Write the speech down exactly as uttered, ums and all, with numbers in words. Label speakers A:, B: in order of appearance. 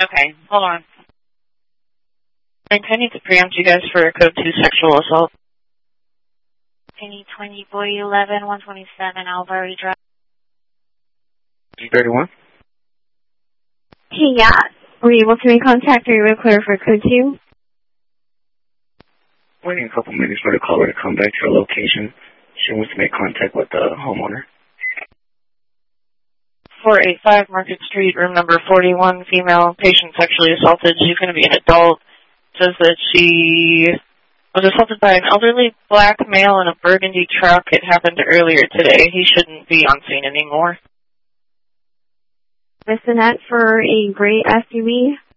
A: Okay, hold on. I need to preempt you guys for a code two sexual assault.
B: Penny twenty, boy eleven, one twenty-seven, Alvari Drive.
C: D thirty-one?
D: Hey, yeah. Were you able to make contact or you were clear for code two?
C: Waiting a couple minutes for the caller to come back to her location. She wants to make contact with the homeowner.
A: four eighty-five Market Street, room number forty-one, female, patient sexually assaulted. She's going to be an adult. Says that she was assaulted by an elderly black male in a burgundy truck. It happened earlier today. He shouldn't be on scene anymore.
D: Miss Annette for a gray S U V.